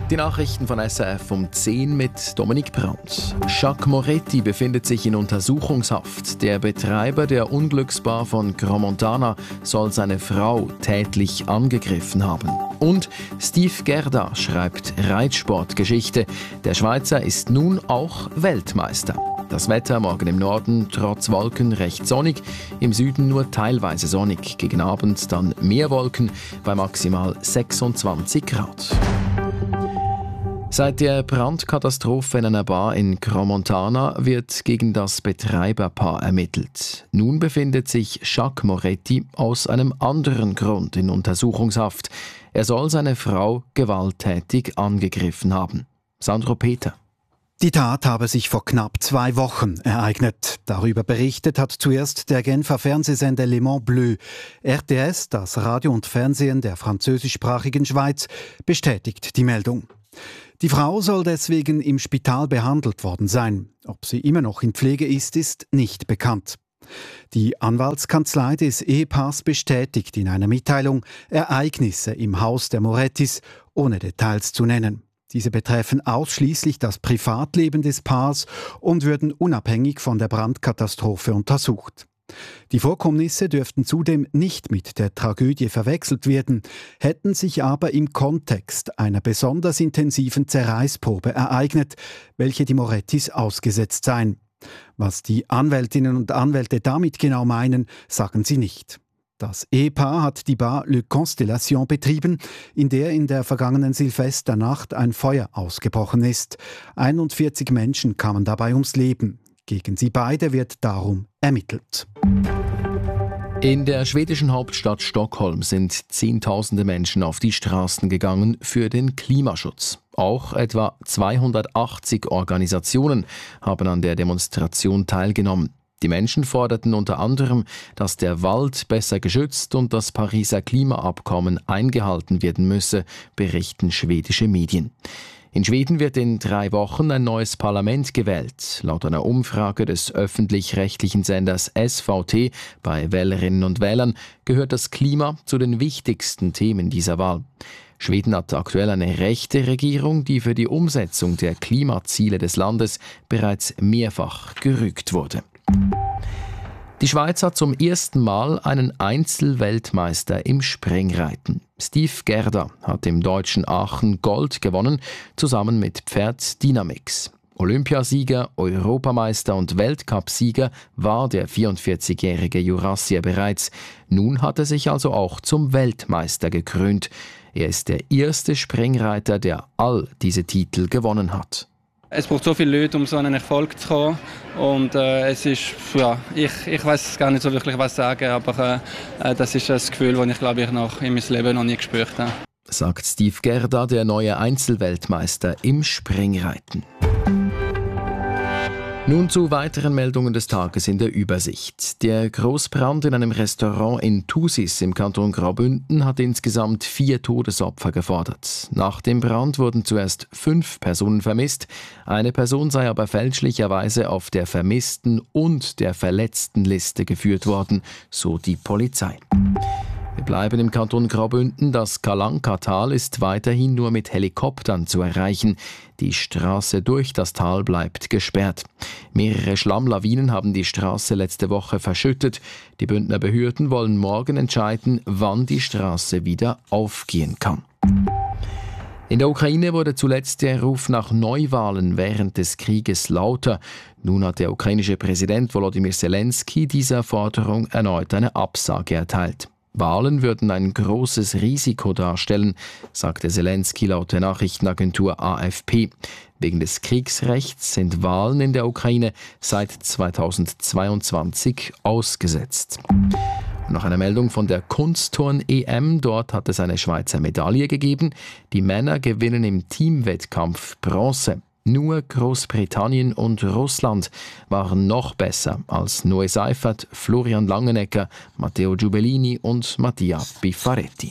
Die Nachrichten von SRF um 10 mit Dominik Brandt. Jacques Moretti befindet sich in Untersuchungshaft. Der Betreiber der Unglücksbar von Crans-Montana soll seine Frau tätlich angegriffen haben. Und Steve Gerda schreibt Reitsportgeschichte. Der Schweizer ist nun auch Weltmeister. Das Wetter morgen im Norden trotz Wolken recht sonnig, im Süden nur teilweise sonnig. Gegen Abend dann mehr Wolken bei maximal 26 Grad. Seit der Brandkatastrophe in einer Bar in Crans-Montana wird gegen das Betreiberpaar ermittelt. Nun befindet sich Jacques Moretti aus einem anderen Grund in Untersuchungshaft. Er soll seine Frau gewalttätig angegriffen haben. Sandro Peter. Die Tat habe sich vor knapp 2 Wochen ereignet. Darüber berichtet hat zuerst der Genfer Fernsehsender Le Mans Bleu. RTS, das Radio und Fernsehen der französischsprachigen Schweiz, bestätigt die Meldung. Die Frau soll deswegen im Spital behandelt worden sein. Ob sie immer noch in Pflege ist nicht bekannt. Die Anwaltskanzlei des Ehepaars bestätigt in einer Mitteilung Ereignisse im Haus der Morettis, ohne Details zu nennen. Diese betreffen ausschließlich das Privatleben des Paars und würden unabhängig von der Brandkatastrophe untersucht. Die Vorkommnisse dürften zudem nicht mit der Tragödie verwechselt werden, hätten sich aber im Kontext einer besonders intensiven Zerreißprobe ereignet, welche die Morettis ausgesetzt seien. Was die Anwältinnen und Anwälte damit genau meinen, sagen sie nicht. Das Ehepaar hat die Bar Le Constellation betrieben, in der in der vergangenen Silvesternacht ein Feuer ausgebrochen ist. 41 Menschen kamen dabei ums Leben. Gegen sie beide wird darum ermittelt. In der schwedischen Hauptstadt Stockholm sind Zehntausende Menschen auf die Straßen gegangen für den Klimaschutz. Auch etwa 280 Organisationen haben an der Demonstration teilgenommen. Die Menschen forderten unter anderem, dass der Wald besser geschützt und das Pariser Klimaabkommen eingehalten werden müsse, berichten schwedische Medien. In Schweden wird in 3 Wochen ein neues Parlament gewählt. Laut einer Umfrage des öffentlich-rechtlichen Senders SVT bei Wählerinnen und Wählern gehört das Klima zu den wichtigsten Themen dieser Wahl. Schweden hat aktuell eine rechte Regierung, die für die Umsetzung der Klimaziele des Landes bereits mehrfach gerügt wurde. Die Schweiz hat zum ersten Mal einen Einzelweltmeister im Springreiten. Steve Gerda hat im deutschen Aachen Gold gewonnen, zusammen mit Pferd Dynamix. Olympiasieger, Europameister und Weltcupsieger war der 44-jährige Jurassier bereits. Nun hat er sich also auch zum Weltmeister gekrönt. Er ist der erste Springreiter, der all diese Titel gewonnen hat. Es braucht so viele Leute, um so einen Erfolg zu kommen. Und es ist, ja, ich weiß gar nicht so wirklich was sagen, aber das ist ein Gefühl, das ich glaube ich noch in meinem Leben noch nie gespürt habe. Sagt Steve Gerda, der neue Einzelweltmeister im Springreiten. Nun zu weiteren Meldungen des Tages in der Übersicht. Der Großbrand in einem Restaurant in Thusis im Kanton Graubünden hat insgesamt 4 Todesopfer gefordert. Nach dem Brand wurden zuerst 5 Personen vermisst. Eine Person sei aber fälschlicherweise auf der Vermissten- und der Verletztenliste geführt worden, so die Polizei. Wir bleiben im Kanton Graubünden. Das Kalanka-Tal ist weiterhin nur mit Helikoptern zu erreichen. Die Straße durch das Tal bleibt gesperrt. Mehrere Schlammlawinen haben die Straße letzte Woche verschüttet. Die Bündner Behörden wollen morgen entscheiden, wann die Straße wieder aufgehen kann. In der Ukraine wurde zuletzt der Ruf nach Neuwahlen während des Krieges lauter. Nun hat der ukrainische Präsident Volodymyr Zelensky dieser Forderung erneut eine Absage erteilt. Wahlen würden ein großes Risiko darstellen, sagte Zelensky laut der Nachrichtenagentur AFP. Wegen des Kriegsrechts sind Wahlen in der Ukraine seit 2022 ausgesetzt. Noch eine Meldung von der Kunstturn-EM. Dort hat es eine Schweizer Medaille gegeben. Die Männer gewinnen im Teamwettkampf Bronze. Nur Großbritannien und Russland waren noch besser als Noe Seifert, Florian Langenecker, Matteo Giubellini und Mattia Piffaretti.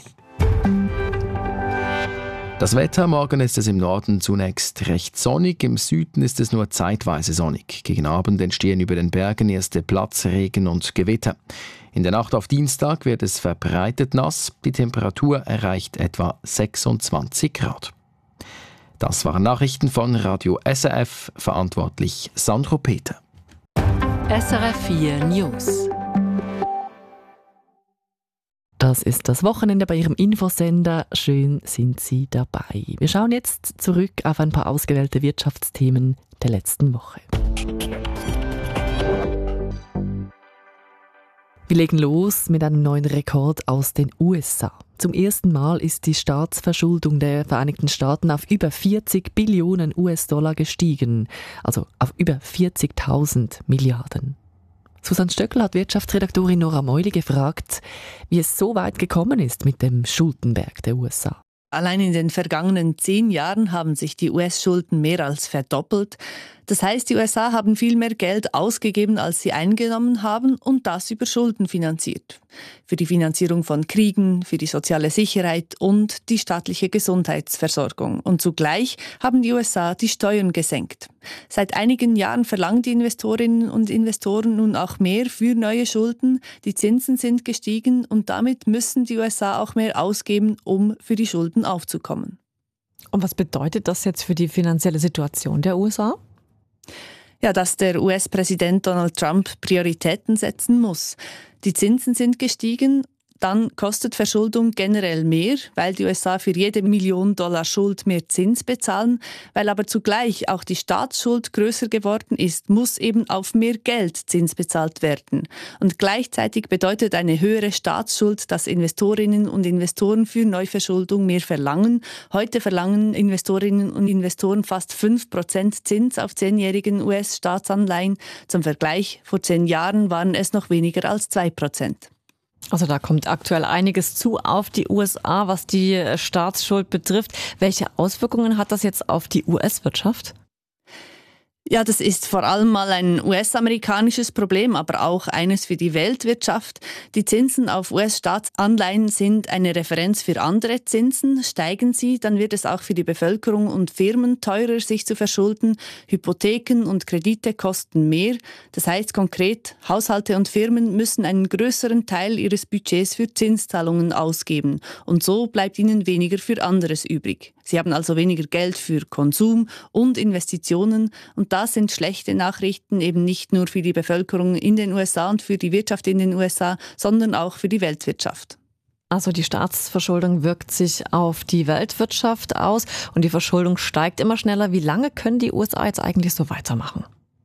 Das Wetter, morgen ist es im Norden zunächst recht sonnig, im Süden ist es nur zeitweise sonnig. Gegen Abend entstehen über den Bergen erste Platzregen und Gewitter. In der Nacht auf Dienstag wird es verbreitet nass, die Temperatur erreicht etwa 26 Grad. Das waren Nachrichten von Radio SRF, verantwortlich Sandro Peter. SRF 4 News. Das ist das Wochenende bei Ihrem Infosender. Schön sind Sie dabei. Wir schauen jetzt zurück auf ein paar ausgewählte Wirtschaftsthemen der letzten Woche. Wir legen los mit einem neuen Rekord aus den USA. Zum ersten Mal ist die Staatsverschuldung der Vereinigten Staaten auf über 40 Billionen US-Dollar gestiegen, also auf über 40.000 Milliarden. Susanne Stöckl hat Wirtschaftsredaktorin Nora Meuli gefragt, wie es so weit gekommen ist mit dem Schuldenberg der USA. Allein in den vergangenen 10 Jahren haben sich die US-Schulden mehr als verdoppelt. Das heißt, die USA haben viel mehr Geld ausgegeben, als sie eingenommen haben und das über Schulden finanziert. Für die Finanzierung von Kriegen, für die soziale Sicherheit und die staatliche Gesundheitsversorgung. Und zugleich haben die USA die Steuern gesenkt. Seit einigen Jahren verlangen die Investorinnen und Investoren nun auch mehr für neue Schulden. Die Zinsen sind gestiegen und damit müssen die USA auch mehr ausgeben, um für die Schulden aufzukommen. Und was bedeutet das jetzt für die finanzielle Situation der USA? Ja, dass der US-Präsident Donald Trump Prioritäten setzen muss. Die Zinsen sind gestiegen, dann kostet Verschuldung generell mehr, weil die USA für jede Million Dollar Schuld mehr Zins bezahlen, weil aber zugleich auch die Staatsschuld größer geworden ist, muss eben auf mehr Geld Zins bezahlt werden. Und gleichzeitig bedeutet eine höhere Staatsschuld, dass Investorinnen und Investoren für Neuverschuldung mehr verlangen. Heute verlangen Investorinnen und Investoren fast 5% Zins auf 10-jährigen US-Staatsanleihen. Zum Vergleich, vor 10 Jahren waren es noch weniger als 2%. Also da kommt aktuell einiges zu auf die USA, was die Staatsschuld betrifft. Welche Auswirkungen hat das jetzt auf die US-Wirtschaft? Ja, das ist vor allem mal ein US-amerikanisches Problem, aber auch eines für die Weltwirtschaft. Die Zinsen auf US-Staatsanleihen sind eine Referenz für andere Zinsen. Steigen sie, dann wird es auch für die Bevölkerung und Firmen teurer, sich zu verschulden. Hypotheken und Kredite kosten mehr. Das heißt konkret, Haushalte und Firmen müssen einen größeren Teil ihres Budgets für Zinszahlungen ausgeben. Und so bleibt ihnen weniger für anderes übrig. Sie haben also weniger Geld für Konsum und Investitionen und das sind schlechte Nachrichten eben nicht nur für die Bevölkerung in den USA und für die Wirtschaft in den USA, sondern auch für die Weltwirtschaft. Also die Staatsverschuldung wirkt sich auf die Weltwirtschaft aus und die Verschuldung steigt immer schneller. Wie lange können die USA jetzt eigentlich so weitermachen?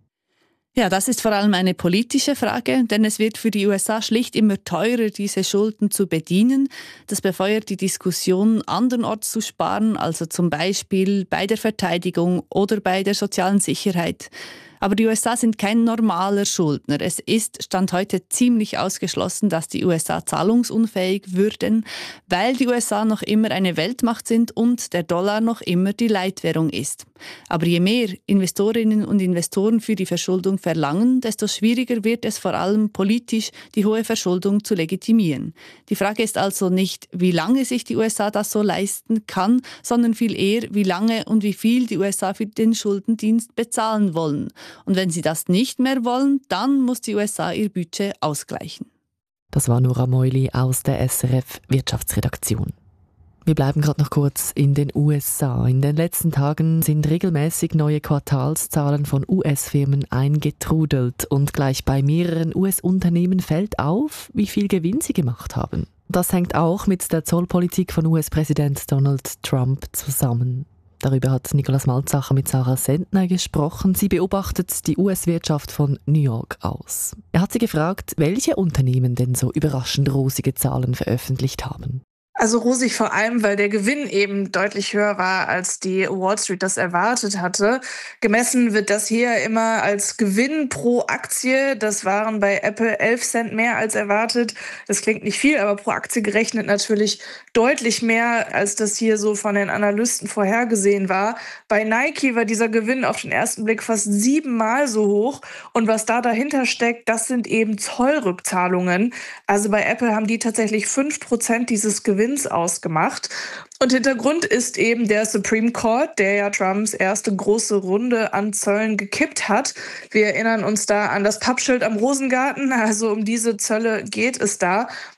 Ja, das ist vor allem eine politische Frage, denn es wird für die USA schlicht immer teurer, diese Schulden zu bedienen. Das befeuert die Diskussion, andernorts zu sparen, also zum Beispiel bei der Verteidigung oder bei der sozialen Sicherheit. Aber die USA sind kein normaler Schuldner. Es ist Stand heute ziemlich ausgeschlossen, dass die USA zahlungsunfähig würden, weil die USA noch immer eine Weltmacht sind und der Dollar noch immer die Leitwährung ist. Aber je mehr Investorinnen und Investoren für die Verschuldung verlangen, desto schwieriger wird es vor allem politisch, die hohe Verschuldung zu legitimieren. Die Frage ist also nicht, wie lange sich die USA das so leisten kann, sondern viel eher, wie lange und wie viel die USA für den Schuldendienst bezahlen wollen. Und wenn sie das nicht mehr wollen, dann muss die USA ihr Budget ausgleichen. Das war Nora Meuli aus der SRF Wirtschaftsredaktion. Wir bleiben gerade noch kurz in den USA. In den letzten Tagen sind regelmäßig neue Quartalszahlen von US-Firmen eingetrudelt und gleich bei mehreren US-Unternehmen fällt auf, wie viel Gewinn sie gemacht haben. Das hängt auch mit der Zollpolitik von US-Präsident Donald Trump zusammen. Darüber hat Nikolaus Malzacher mit Sarah Sentner gesprochen. Sie beobachtet die US-Wirtschaft von New York aus. Er hat sie gefragt, welche Unternehmen denn so überraschend rosige Zahlen veröffentlicht haben. Also rosig vor allem, weil der Gewinn eben deutlich höher war, als die Wall Street das erwartet hatte. Gemessen wird das hier immer als Gewinn pro Aktie. Das waren bei Apple 11 Cent mehr als erwartet. Das klingt nicht viel, aber pro Aktie gerechnet natürlich deutlich mehr, als das hier so von den Analysten vorhergesehen war. Bei Nike war dieser Gewinn auf den ersten Blick fast 7-mal so hoch. Und was da dahinter steckt, das sind eben Zollrückzahlungen. Also bei Apple haben die tatsächlich 5% dieses Gewinns ausgemacht. Und Hintergrund ist eben der Supreme Court, der ja Trumps erste große Runde an Zöllen gekippt hat. Wir erinnern uns da an das Pappschild am Rosengarten, also um diese Zölle geht es da.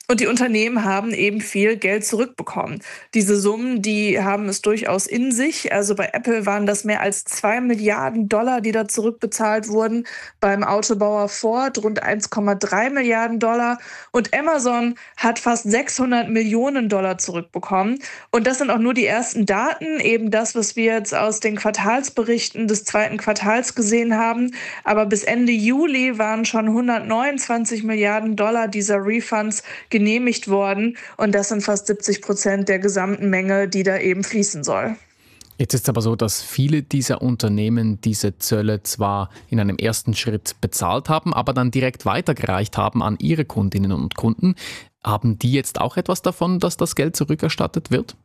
Und die Unternehmen haben eben viel Geld zurückbekommen. Diese Summen, die haben es durchaus in sich. Also bei Apple waren das mehr als 2 Milliarden Dollar, die da zurückbezahlt wurden. Beim Autobauer Ford rund 1,3 Milliarden Dollar. Und Amazon hat fast 600 Millionen Dollar zurückbekommen. Und das sind auch nur die ersten Daten, eben das, was wir jetzt aus den Quartalsberichten des zweiten Quartals gesehen haben. Aber bis Ende Juli waren schon 129 Milliarden Dollar dieser Refunds genehmigt worden. Und das sind fast 70% der gesamten Menge, die da eben fließen soll. Jetzt ist es aber so, dass viele dieser Unternehmen diese Zölle zwar in einem ersten Schritt bezahlt haben, aber dann direkt weitergereicht haben an ihre Kundinnen und Kunden. Haben die jetzt auch etwas davon, dass das Geld zurückerstattet wird?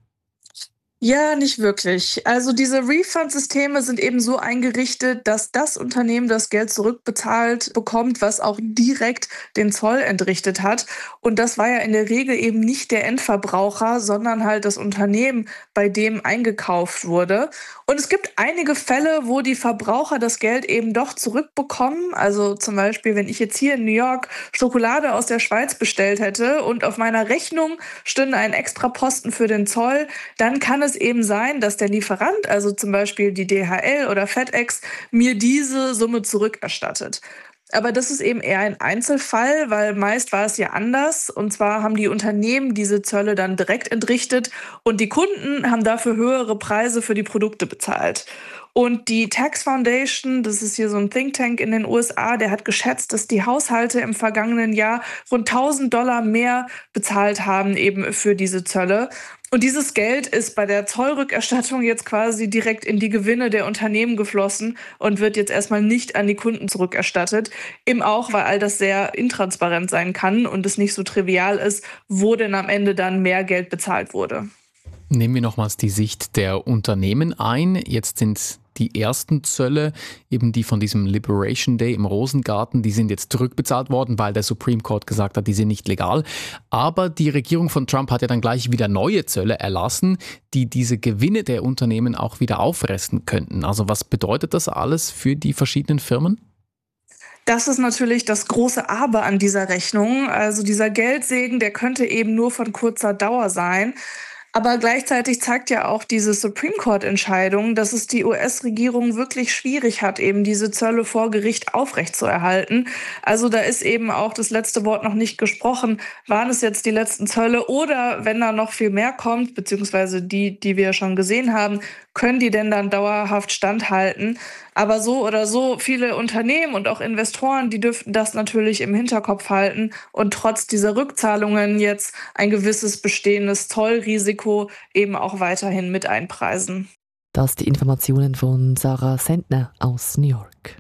Ja, nicht wirklich. Also diese Refund-Systeme sind eben so eingerichtet, dass das Unternehmen das Geld zurückbezahlt bekommt, was auch direkt den Zoll entrichtet hat. Und das war ja in der Regel eben nicht der Endverbraucher, sondern halt das Unternehmen, bei dem eingekauft wurde. Und es gibt einige Fälle, wo die Verbraucher das Geld eben doch zurückbekommen. Also zum Beispiel, wenn ich jetzt hier in New York Schokolade aus der Schweiz bestellt hätte und auf meiner Rechnung stünde ein extra Posten für den Zoll, dann kann es eben sein, dass der Lieferant, also zum Beispiel die DHL oder FedEx, mir diese Summe zurückerstattet. Aber das ist eben eher ein Einzelfall, weil meist war es ja anders. Und zwar haben die Unternehmen diese Zölle dann direkt entrichtet und die Kunden haben dafür höhere Preise für die Produkte bezahlt. Und die Tax Foundation, das ist hier so ein Think Tank in den USA, der hat geschätzt, dass die Haushalte im vergangenen Jahr rund $1.000 mehr bezahlt haben eben für diese Zölle. Und dieses Geld ist bei der Zollrückerstattung jetzt quasi direkt in die Gewinne der Unternehmen geflossen und wird jetzt erstmal nicht an die Kunden zurückerstattet. Eben auch, weil all das sehr intransparent sein kann und es nicht so trivial ist, wo denn am Ende dann mehr Geld bezahlt wurde. Nehmen wir nochmals die Sicht der Unternehmen ein. Jetzt sind die ersten Zölle, eben die von diesem Liberation Day im Rosengarten, die sind jetzt zurückbezahlt worden, weil der Supreme Court gesagt hat, die sind nicht legal. Aber die Regierung von Trump hat ja dann gleich wieder neue Zölle erlassen, die diese Gewinne der Unternehmen auch wieder auffressen könnten. Also was bedeutet das alles für die verschiedenen Firmen? Das ist natürlich das große Aber an dieser Rechnung. Also dieser Geldsegen, der könnte eben nur von kurzer Dauer sein. Aber gleichzeitig zeigt ja auch diese Supreme Court-Entscheidung, dass es die US-Regierung wirklich schwierig hat, eben diese Zölle vor Gericht aufrechtzuerhalten. Also da ist eben auch das letzte Wort noch nicht gesprochen. Waren es jetzt die letzten Zölle oder wenn da noch viel mehr kommt, beziehungsweise die wir schon gesehen haben, können die denn dann dauerhaft standhalten? Aber so oder so, viele Unternehmen und auch Investoren, die dürften das natürlich im Hinterkopf halten und trotz dieser Rückzahlungen jetzt ein gewisses bestehendes Zollrisiko eben auch weiterhin mit einpreisen. Das die Informationen von Sarah Sentner aus New York.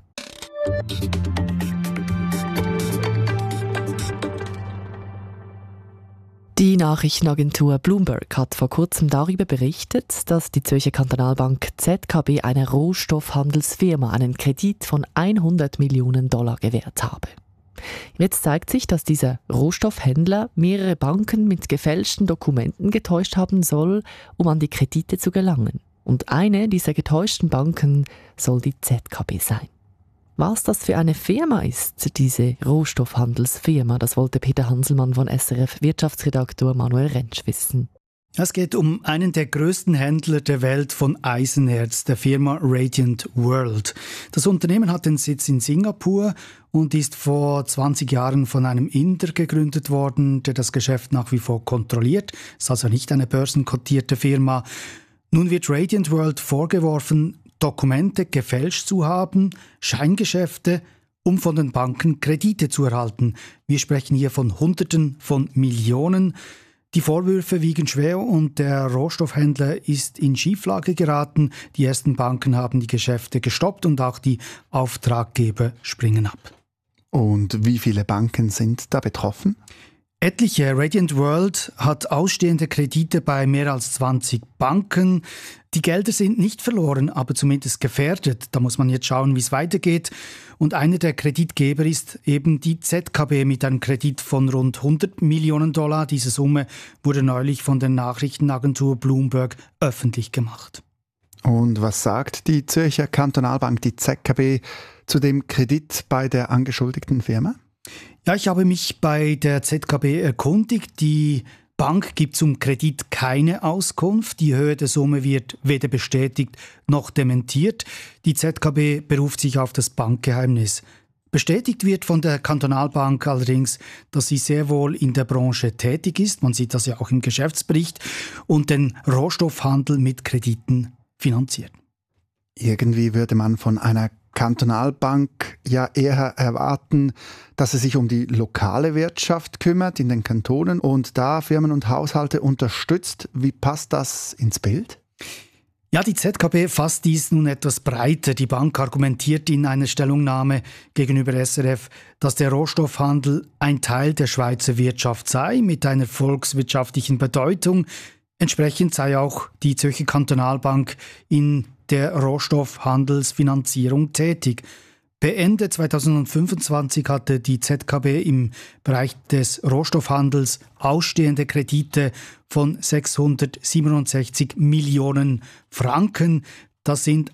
Die Nachrichtenagentur Bloomberg hat vor kurzem darüber berichtet, dass die Zürcher Kantonalbank ZKB einer Rohstoffhandelsfirma einen Kredit von $100 Millionen gewährt habe. Jetzt zeigt sich, dass dieser Rohstoffhändler mehrere Banken mit gefälschten Dokumenten getäuscht haben soll, um an die Kredite zu gelangen. Und eine dieser getäuschten Banken soll die ZKB sein. Was das für eine Firma ist, diese Rohstoffhandelsfirma, das wollte Peter Hanselmann von SRF Wirtschaftsredaktor Manuel Rentsch wissen. Es geht um einen der größten Händler der Welt von Eisenerz, der Firma Radiant World. Das Unternehmen hat den Sitz in Singapur und ist vor 20 Jahren von einem Inder gegründet worden, der das Geschäft nach wie vor kontrolliert. Es ist also nicht eine börsenkotierte Firma. Nun wird Radiant World vorgeworfen, Dokumente gefälscht zu haben, Scheingeschäfte, um von den Banken Kredite zu erhalten. Wir sprechen hier von Hunderten von Millionen. Die Vorwürfe wiegen schwer und der Rohstoffhändler ist in Schieflage geraten. Die ersten Banken haben die Geschäfte gestoppt und auch die Auftraggeber springen ab. Und wie viele Banken sind da betroffen? Etliche. Radiant World hat ausstehende Kredite bei mehr als 20 Banken. Die Gelder sind nicht verloren, aber zumindest gefährdet. Da muss man jetzt schauen, wie es weitergeht. Und einer der Kreditgeber ist eben die ZKB mit einem Kredit von rund $100 Millionen. Diese Summe wurde neulich von der Nachrichtenagentur Bloomberg öffentlich gemacht. Und was sagt die Zürcher Kantonalbank, die ZKB, zu dem Kredit bei der angeschuldigten Firma? Ja, ich habe mich bei der ZKB erkundigt. Die Bank gibt zum Kredit keine Auskunft. Die Höhe der Summe wird weder bestätigt noch dementiert. Die ZKB beruft sich auf das Bankgeheimnis. Bestätigt wird von der Kantonalbank allerdings, dass sie sehr wohl in der Branche tätig ist. Man sieht das ja auch im Geschäftsbericht und den Rohstoffhandel mit Krediten finanziert. Irgendwie würde man von einer Kantonalbank ja eher erwarten, dass sie sich um die lokale Wirtschaft kümmert in den Kantonen und da Firmen und Haushalte unterstützt. Wie passt das ins Bild? Ja, die ZKB fasst dies nun etwas breiter. Die Bank argumentiert in einer Stellungnahme gegenüber SRF, dass der Rohstoffhandel ein Teil der Schweizer Wirtschaft sei, mit einer volkswirtschaftlichen Bedeutung. Entsprechend sei auch die Zürcher Kantonalbank in der Rohstoffhandelsfinanzierung tätig. Per Ende 2025 hatte die ZKB im Bereich des Rohstoffhandels ausstehende Kredite von 667 Millionen Franken. Das sind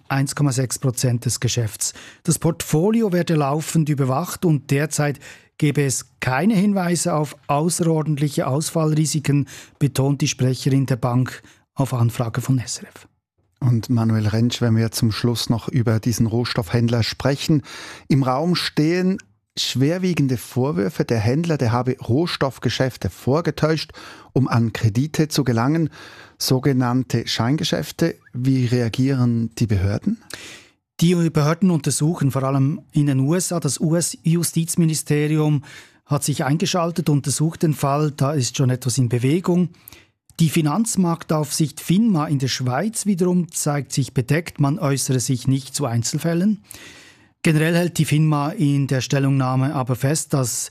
1,6% des Geschäfts. Das Portfolio werde laufend überwacht und derzeit gebe es keine Hinweise auf außerordentliche Ausfallrisiken, betont die Sprecherin der Bank auf Anfrage von SRF. Und Manuel Rentsch, wenn wir zum Schluss noch über diesen Rohstoffhändler sprechen. Im Raum stehen schwerwiegende Vorwürfe. Der Händler, der habe Rohstoffgeschäfte vorgetäuscht, um an Kredite zu gelangen. Sogenannte Scheingeschäfte. Wie reagieren die Behörden? Die Behörden untersuchen vor allem in den USA. Das US-Justizministerium hat sich eingeschaltet, untersucht den Fall. Da ist schon etwas in Bewegung. Die Finanzmarktaufsicht FINMA in der Schweiz wiederum zeigt sich bedeckt, man äußere sich nicht zu Einzelfällen. Generell hält die FINMA in der Stellungnahme aber fest, dass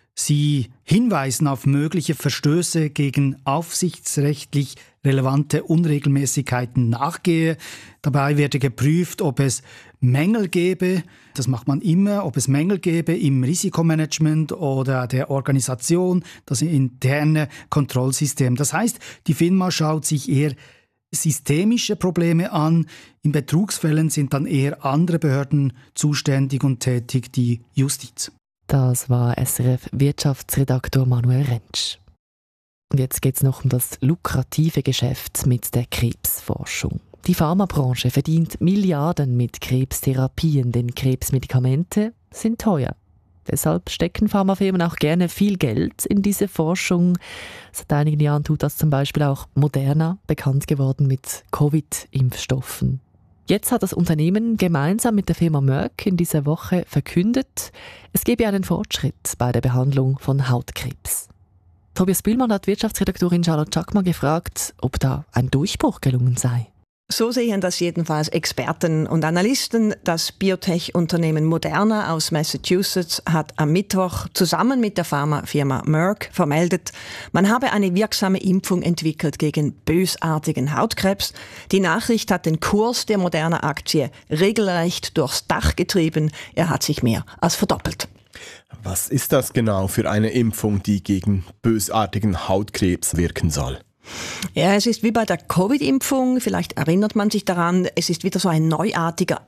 sie Hinweisen auf mögliche Verstöße gegen aufsichtsrechtlich relevante Unregelmäßigkeiten nachgehe. Dabei werde geprüft, ob es Mängel gäbe, das macht man immer, ob es Mängel gäbe im Risikomanagement oder der Organisation, das interne Kontrollsystem. Das heißt, die FINMA schaut sich eher systemische Probleme an. In Betrugsfällen sind dann eher andere Behörden zuständig und tätig, die Justiz. Das war SRF-Wirtschaftsredaktor Manuel Rentsch. Und jetzt geht es noch um das lukrative Geschäft mit der Krebsforschung. Die Pharmabranche verdient Milliarden mit Krebstherapien, denn Krebsmedikamente sind teuer. Deshalb stecken Pharmafirmen auch gerne viel Geld in diese Forschung. Seit einigen Jahren tut das zum Beispiel auch Moderna, bekannt geworden mit Covid-Impfstoffen. Jetzt hat das Unternehmen gemeinsam mit der Firma Merck in dieser Woche verkündet, es gebe einen Fortschritt bei der Behandlung von Hautkrebs. Tobias Bühlmann hat Wirtschaftsredaktorin Charlotte Chakma gefragt, ob da ein Durchbruch gelungen sei. So sehen das jedenfalls Experten und Analysten. Das Biotech-Unternehmen Moderna aus Massachusetts hat am Mittwoch zusammen mit der Pharmafirma Merck vermeldet, man habe eine wirksame Impfung entwickelt gegen bösartigen Hautkrebs. Die Nachricht hat den Kurs der Moderna-Aktie regelrecht durchs Dach getrieben. Er hat sich mehr als verdoppelt. Was ist das genau für eine Impfung, die gegen bösartigen Hautkrebs wirken soll? Ja, es ist wie bei der Covid-Impfung, vielleicht erinnert man sich daran, es ist wieder so ein neuartiger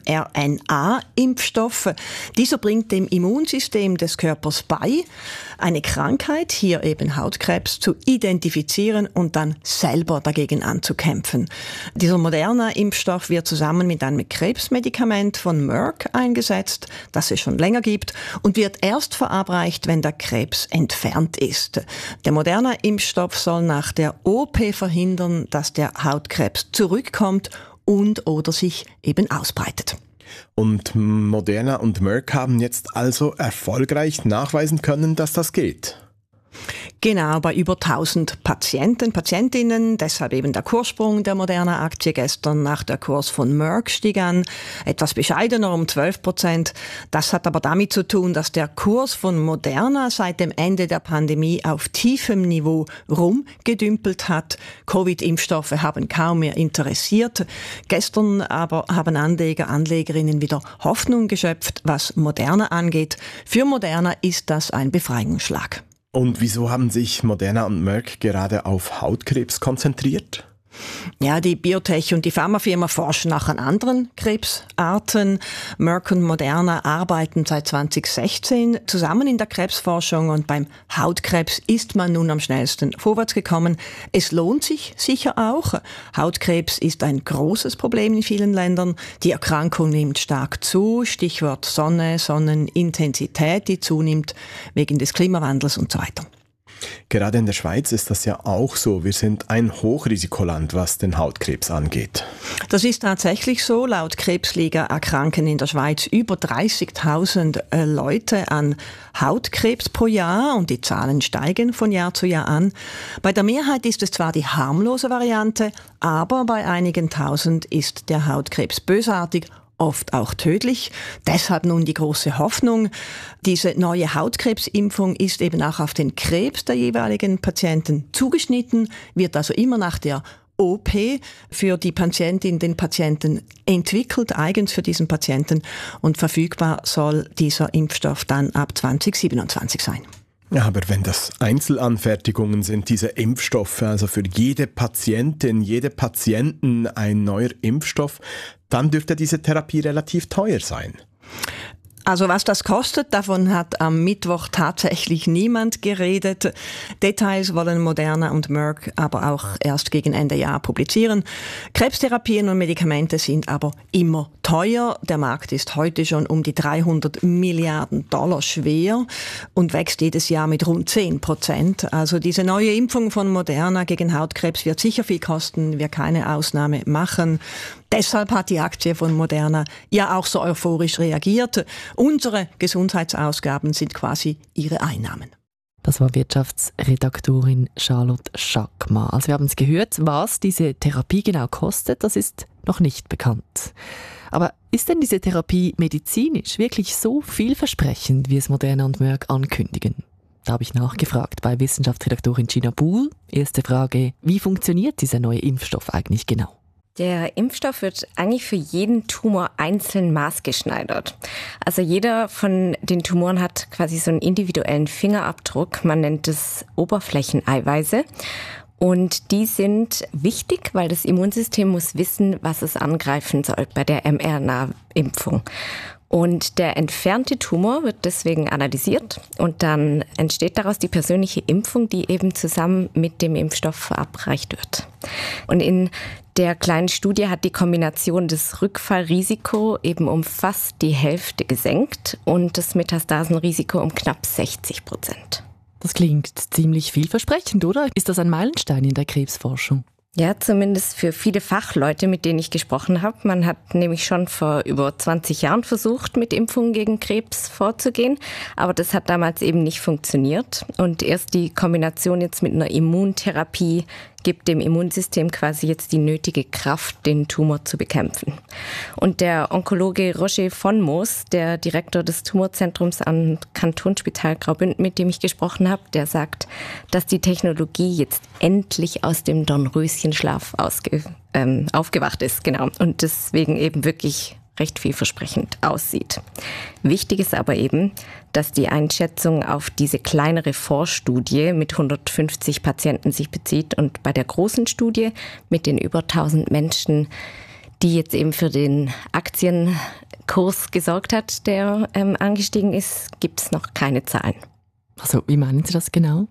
mRNA-Impfstoff. Dieser bringt dem Immunsystem des Körpers bei, eine Krankheit, hier eben Hautkrebs, zu identifizieren und dann selber dagegen anzukämpfen. Dieser moderne Impfstoff wird zusammen mit einem Krebsmedikament von Merck eingesetzt, das es schon länger gibt, und wird erst verabreicht, wenn der Krebs entfernt ist. Der moderne Impfstoff soll nach der OP verhindern, dass der Hautkrebs zurückkommt und oder sich eben ausbreitet. Und Moderna und Merck haben jetzt also erfolgreich nachweisen können, dass das geht. Genau, bei über 1000 Patientinnen, deshalb eben der Kurssprung der Moderna-Aktie gestern nach der Kurs von Merck stieg an, etwas bescheidener um 12%. Das hat aber damit zu tun, dass der Kurs von Moderna seit dem Ende der Pandemie auf tiefem Niveau rumgedümpelt hat. Covid-Impfstoffe haben kaum mehr interessiert. Gestern aber haben Anleger, Anlegerinnen wieder Hoffnung geschöpft, was Moderna angeht. Für Moderna ist das ein Befreiungsschlag. Und wieso haben sich Moderna und Merck gerade auf Hautkrebs konzentriert? Ja, die Biotech- und die Pharmafirma forschen auch an anderen Krebsarten. Merck und Moderna arbeiten seit 2016 zusammen in der Krebsforschung und beim Hautkrebs ist man nun am schnellsten vorwärts gekommen. Es lohnt sich sicher auch. Hautkrebs ist ein großes Problem in vielen Ländern. Die Erkrankung nimmt stark zu. Stichwort Sonne, Sonnenintensität, die zunimmt wegen des Klimawandels und so weiter. Gerade in der Schweiz ist das ja auch so. Wir sind ein Hochrisikoland, was den Hautkrebs angeht. Das ist tatsächlich so. Laut Krebsliga erkranken in der Schweiz über 30.000 Leute an Hautkrebs pro Jahr und die Zahlen steigen von Jahr zu Jahr an. Bei der Mehrheit ist es zwar die harmlose Variante, aber bei einigen Tausend ist der Hautkrebs bösartig, oft auch tödlich. Deshalb nun die große Hoffnung. Diese neue Hautkrebsimpfung ist eben auch auf den Krebs der jeweiligen Patienten zugeschnitten, wird also immer nach der OP für die Patientin, den Patienten entwickelt, eigens für diesen Patienten, und verfügbar soll dieser Impfstoff dann ab 2027 sein. Ja, aber wenn das Einzelanfertigungen sind, diese Impfstoffe, also für jede Patientin, jede Patienten ein neuer Impfstoff, dann dürfte diese Therapie relativ teuer sein. Also was das kostet, davon hat am Mittwoch tatsächlich niemand geredet. Details wollen Moderna und Merck aber auch erst gegen Ende Jahr publizieren. Krebstherapien und Medikamente sind aber immer teuer. Der Markt ist heute schon um die $300 Milliarden schwer und wächst jedes Jahr mit rund 10%. Also diese neue Impfung von Moderna gegen Hautkrebs wird sicher viel kosten, wir keine Ausnahme machen. Deshalb hat die Aktie von Moderna ja auch so euphorisch reagiert. Unsere Gesundheitsausgaben sind quasi ihre Einnahmen. Das war Wirtschaftsredaktorin Charlotte Schackmann. Also wir haben es gehört, was diese Therapie genau kostet, das ist noch nicht bekannt. Aber ist denn diese Therapie medizinisch wirklich so vielversprechend, wie es Moderna und Merck ankündigen? Da habe ich nachgefragt bei Wissenschaftsredaktorin Gina Buhl. Erste Frage, wie funktioniert dieser neue Impfstoff eigentlich genau? Der Impfstoff wird eigentlich für jeden Tumor einzeln maßgeschneidert. Also jeder von den Tumoren hat quasi so einen individuellen Fingerabdruck. Man nennt es Oberflächeneiweiße. Und die sind wichtig, weil das Immunsystem muss wissen, was es angreifen soll bei der mRNA-Impfung. Und der entfernte Tumor wird deswegen analysiert und dann entsteht daraus die persönliche Impfung, die eben zusammen mit dem Impfstoff verabreicht wird. Und in der kleinen Studie hat die Kombination des Rückfallrisiko eben um fast die Hälfte gesenkt und das Metastasenrisiko um knapp 60%. Das klingt ziemlich vielversprechend, oder? Ist das ein Meilenstein in der Krebsforschung? Ja, zumindest für viele Fachleute, mit denen ich gesprochen habe. Man hat nämlich schon vor über 20 Jahren versucht, mit Impfungen gegen Krebs vorzugehen. Aber das hat damals eben nicht funktioniert. Und erst die Kombination jetzt mit einer Immuntherapie gibt dem Immunsystem quasi jetzt die nötige Kraft, den Tumor zu bekämpfen. Und der Onkologe Roger von Moos, der Direktor des Tumorzentrums am Kantonsspital Graubünden, mit dem ich gesprochen habe, der sagt, dass die Technologie jetzt endlich aus dem Dornröschenschlaf aufgewacht ist, genau, und deswegen eben wirklich recht vielversprechend aussieht. Wichtig ist aber eben, dass die Einschätzung auf diese kleinere Vorstudie mit 150 Patienten sich bezieht und bei der großen Studie mit den über 1000 Menschen, die jetzt eben für den Aktienkurs gesorgt hat, der angestiegen ist, gibt es noch keine Zahlen. Also wie meinen Sie das genau?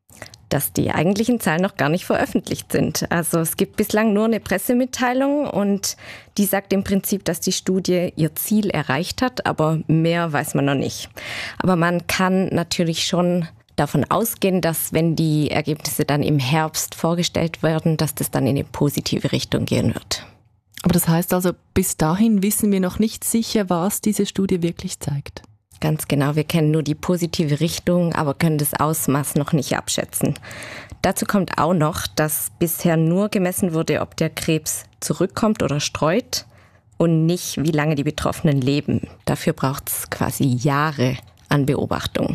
Dass die eigentlichen Zahlen noch gar nicht veröffentlicht sind. Also es gibt bislang nur eine Pressemitteilung und die sagt im Prinzip, dass die Studie ihr Ziel erreicht hat, aber mehr weiß man noch nicht. Aber man kann natürlich schon davon ausgehen, dass wenn die Ergebnisse dann im Herbst vorgestellt werden, dass das dann in eine positive Richtung gehen wird. Aber das heißt also, bis dahin wissen wir noch nicht sicher, was diese Studie wirklich zeigt. Ganz genau, wir kennen nur die positive Richtung, aber können das Ausmaß noch nicht abschätzen. Dazu kommt auch noch, dass bisher nur gemessen wurde, ob der Krebs zurückkommt oder streut und nicht, wie lange die Betroffenen leben. Dafür braucht es quasi Jahre an Beobachtung.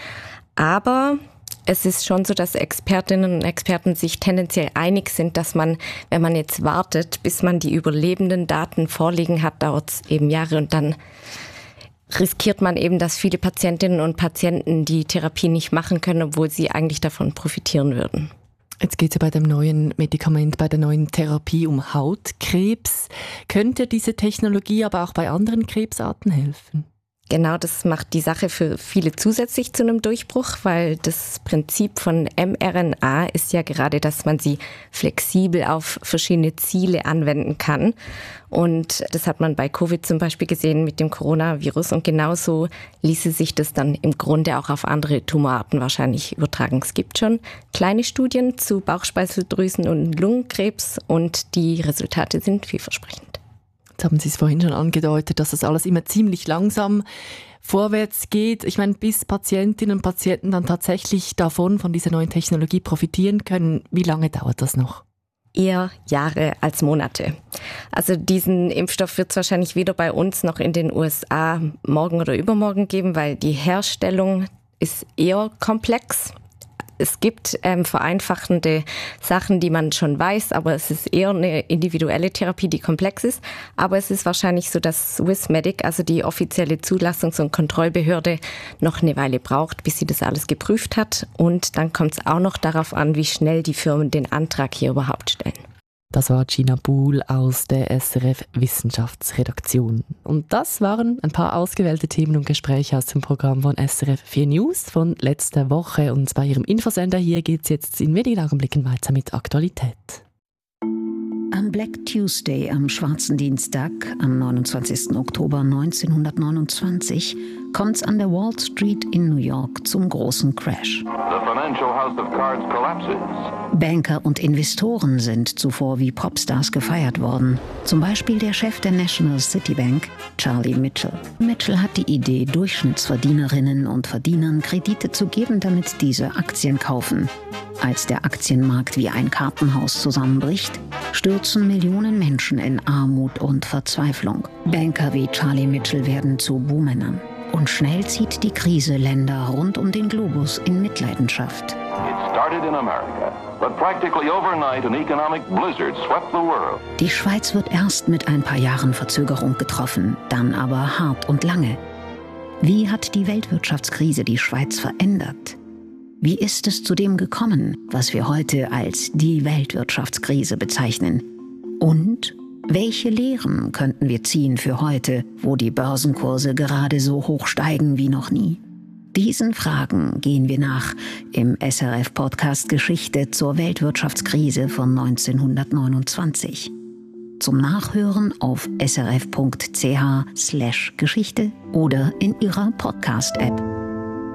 Aber es ist schon so, dass Expertinnen und Experten sich tendenziell einig sind, dass man, wenn man jetzt wartet, bis man die überlebenden Daten vorliegen hat, dauert es eben Jahre und dann riskiert man eben, dass viele Patientinnen und Patienten die Therapie nicht machen können, obwohl sie eigentlich davon profitieren würden. Jetzt geht es ja bei dem neuen Medikament, bei der neuen Therapie um Hautkrebs. Könnte diese Technologie aber auch bei anderen Krebsarten helfen? Genau, das macht die Sache für viele zusätzlich zu einem Durchbruch, weil das Prinzip von mRNA ist ja gerade, dass man sie flexibel auf verschiedene Ziele anwenden kann. Und das hat man bei Covid zum Beispiel gesehen mit dem Coronavirus. Und genauso ließe sich das dann im Grunde auch auf andere Tumorarten wahrscheinlich übertragen. Es gibt schon kleine Studien zu Bauchspeicheldrüsen- und Lungenkrebs und die Resultate sind vielversprechend. Jetzt haben Sie es vorhin schon angedeutet, dass das alles immer ziemlich langsam vorwärts geht. Ich meine, bis Patientinnen und Patienten dann tatsächlich von dieser neuen Technologie profitieren können, wie lange dauert das noch? Eher Jahre als Monate. Also diesen Impfstoff wird es wahrscheinlich weder bei uns noch in den USA morgen oder übermorgen geben, weil die Herstellung ist eher komplex. Es gibt vereinfachende Sachen, die man schon weiß, aber es ist eher eine individuelle Therapie, die komplex ist. Aber es ist wahrscheinlich so, dass Swissmedic, also die offizielle Zulassungs- und Kontrollbehörde, noch eine Weile braucht, bis sie das alles geprüft hat. Und dann kommt es auch noch darauf an, wie schnell die Firmen den Antrag hier überhaupt stellen. Das war Gina Buhl aus der SRF Wissenschaftsredaktion. Und das waren ein paar ausgewählte Themen und Gespräche aus dem Programm von SRF 4 News von letzter Woche. Und bei Ihrem Infosender hier geht es jetzt in wenigen Augenblicken weiter mit Aktualität. Am Black Tuesday, am Schwarzen Dienstag, am 29. Oktober 1929, kommt es an der Wall Street in New York zum großen Crash. Banker und Investoren sind zuvor wie Popstars gefeiert worden. Zum Beispiel der Chef der National City Bank, Charlie Mitchell. Mitchell hat die Idee, Durchschnittsverdienerinnen und Verdienern Kredite zu geben, damit diese Aktien kaufen. Als der Aktienmarkt wie ein Kartenhaus zusammenbricht, stürzen Millionen Menschen in Armut und Verzweiflung. Banker wie Charlie Mitchell werden zu Buhmännern. Und schnell zieht die Krise Länder rund um den Globus in Mitleidenschaft. Die Schweiz wird erst mit ein paar Jahren Verzögerung getroffen, dann aber hart und lange. Wie hat die Weltwirtschaftskrise die Schweiz verändert? Wie ist es zu dem gekommen, was wir heute als die Weltwirtschaftskrise bezeichnen? Und welche Lehren könnten wir ziehen für heute, wo die Börsenkurse gerade so hoch steigen wie noch nie? Diesen Fragen gehen wir nach im SRF-Podcast Geschichte zur Weltwirtschaftskrise von 1929. Zum Nachhören auf srf.ch/Geschichte oder in Ihrer Podcast-App.